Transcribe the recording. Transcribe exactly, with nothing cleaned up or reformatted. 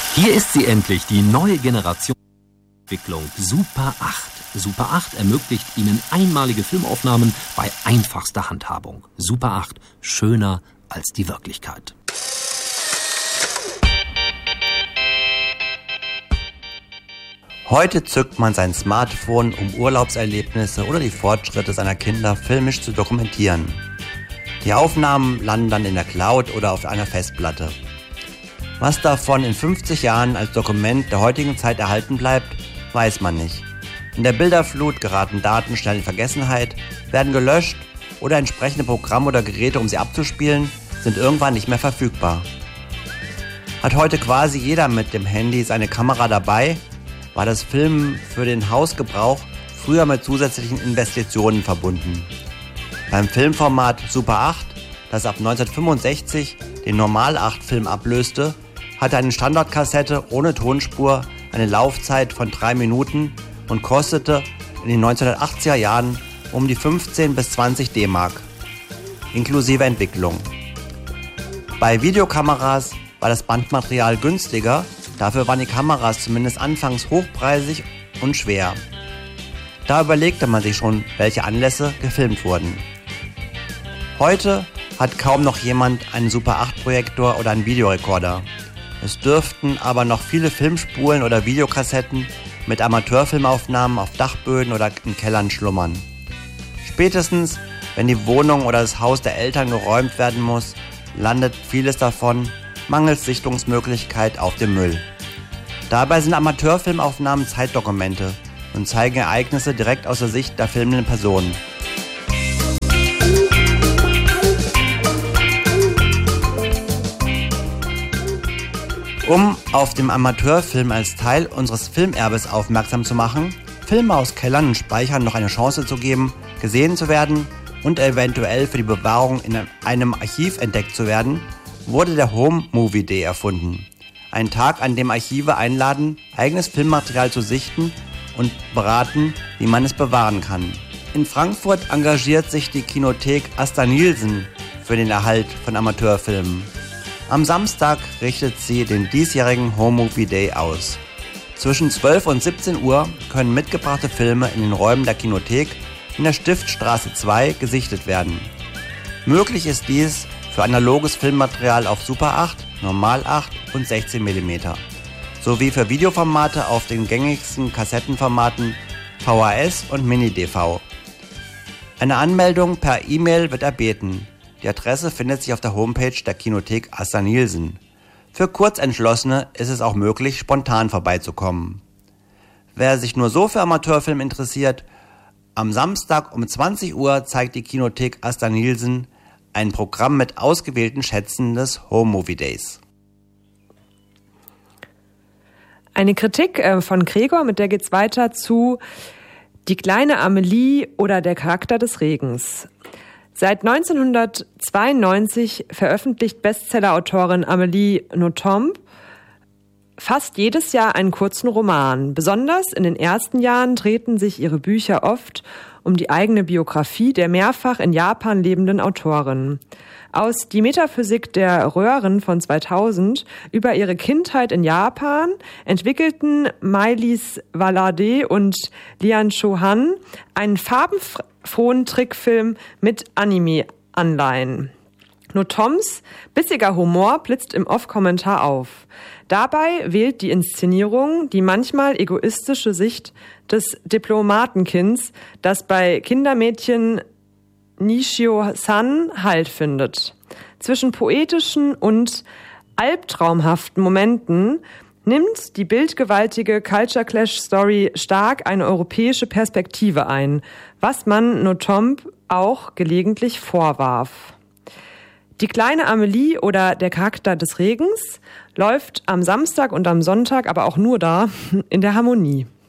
Hier ist sie endlich, die neue Generation Entwicklung Super acht. Super acht ermöglicht Ihnen einmalige Filmaufnahmen bei einfachster Handhabung. Super acht, schöner als die Wirklichkeit. Heute zückt man sein Smartphone, um Urlaubserlebnisse oder die Fortschritte seiner Kinder filmisch zu dokumentieren. Die Aufnahmen landen dann in der Cloud oder auf einer Festplatte. Was davon in fünfzig Jahren als Dokument der heutigen Zeit erhalten bleibt, weiß man nicht. In der Bilderflut geraten Daten schnell in Vergessenheit, werden gelöscht oder entsprechende Programme oder Geräte, um sie abzuspielen, sind irgendwann nicht mehr verfügbar. Hat heute quasi jeder mit dem Handy seine Kamera dabei, war das Filmen für den Hausgebrauch früher mit zusätzlichen Investitionen verbunden. Beim Filmformat Super acht, das ab neunzehnhundertfünfundsechzig den Normal acht Film ablöste, hatte eine Standardkassette ohne Tonspur eine Laufzeit von drei Minuten und kostete in den neunzehnhundertachtziger Jahren um die fünfzehn bis zwanzig D-Mark, inklusive Entwicklung. Bei Videokameras war das Bandmaterial günstiger, dafür waren die Kameras zumindest anfangs hochpreisig und schwer. Da überlegte man sich schon, welche Anlässe gefilmt wurden. Heute hat kaum noch jemand einen Super acht Projektor oder einen Videorekorder. Es dürften aber noch viele Filmspulen oder Videokassetten mit Amateurfilmaufnahmen auf Dachböden oder in Kellern schlummern. Spätestens, wenn die Wohnung oder das Haus der Eltern geräumt werden muss, landet vieles davon mangels Sichtungsmöglichkeit auf dem Müll. Dabei sind Amateurfilmaufnahmen Zeitdokumente und zeigen Ereignisse direkt aus der Sicht der filmenden Person. Um auf den Amateurfilm als Teil unseres Filmerbes aufmerksam zu machen, Filme aus Kellern und Speichern noch eine Chance zu geben, gesehen zu werden und eventuell für die Bewahrung in einem Archiv entdeckt zu werden, wurde der Home Movie Day erfunden. Ein Tag, an dem Archive einladen, eigenes Filmmaterial zu sichten und beraten, wie man es bewahren kann. In Frankfurt engagiert sich die Kinothek Asta Nielsen für den Erhalt von Amateurfilmen. Am Samstag richtet sie den diesjährigen Home Movie Day aus. Zwischen zwölf und siebzehn Uhr können mitgebrachte Filme in den Räumen der Kinothek in der Stiftstraße zwei gesichtet werden. Möglich ist dies für analoges Filmmaterial auf Super acht, Normal acht und sechzehn Millimeter, sowie für Videoformate auf den gängigsten Kassettenformaten V H S und Mini-D V. Eine Anmeldung per E-Mail wird erbeten. Die Adresse findet sich auf der Homepage der Kinothek Asta Nielsen. Für Kurzentschlossene ist es auch möglich, spontan vorbeizukommen. Wer sich nur so für Amateurfilm interessiert, am Samstag um zwanzig Uhr zeigt die Kinothek Asta Nielsen ein Programm mit ausgewählten Schätzen des Home Movie Days. Eine Kritik von Gregor, mit der geht's weiter zu Die kleine Amelie oder der Charakter des Regens. Seit neunzehnhundertzweiundneunzig veröffentlicht Bestsellerautorin Amélie Nothomb fast jedes Jahr einen kurzen Roman. Besonders in den ersten Jahren drehten sich ihre Bücher oft um die eigene Biografie der mehrfach in Japan lebenden Autorin. Aus Die Metaphysik der Röhren von zweitausend über ihre Kindheit in Japan entwickelten Maëlys Valade und Lian Cho-han einen farbenfrohen Trickfilm mit Anime-Anleihen. Nothombs bissiger Humor blitzt im Off-Kommentar auf. Dabei wählt die Inszenierung die manchmal egoistische Sicht des Diplomatenkinds, das bei Kindermädchen Nishio-san Halt findet. Zwischen poetischen und albtraumhaften Momenten nimmt die bildgewaltige Culture Clash Story stark eine europäische Perspektive ein, was man Nothomb auch gelegentlich vorwarf. Die kleine Amelie oder der Charakter des Regens läuft am Samstag und am Sonntag aber auch nur da in der Harmonie.